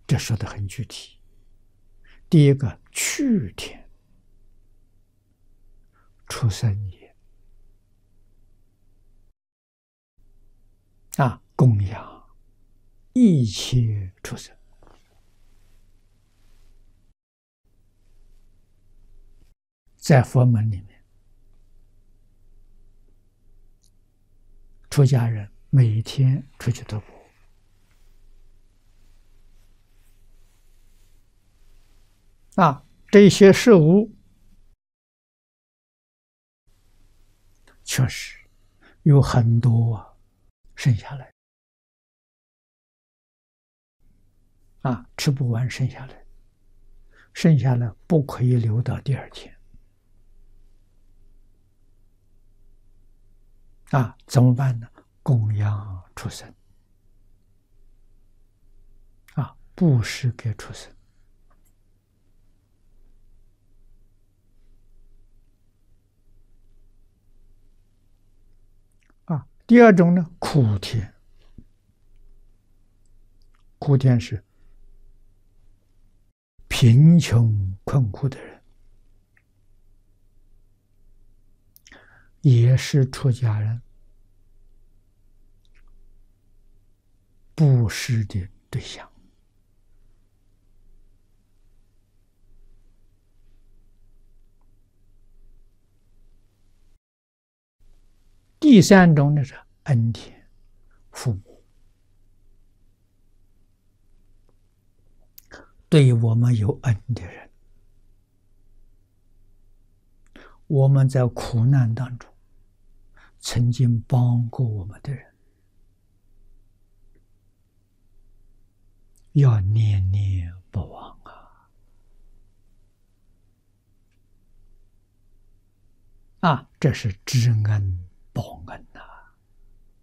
这说的很具体。第一个，去天出生也，供养一切畜生。在佛门里面，出家人每天出去踱步，这些事物确实有很多剩下来，吃不完剩下来，剩下来不可以留到第二天。怎么办呢？供养畜生，布施给畜生。第二种呢，苦天。苦天是贫穷困苦的人，也是出家人布施的对象。第三种呢是恩天，父母对我们有恩的人，我们在苦难当中曾经帮过我们的人，要念念不忘这是知恩报恩。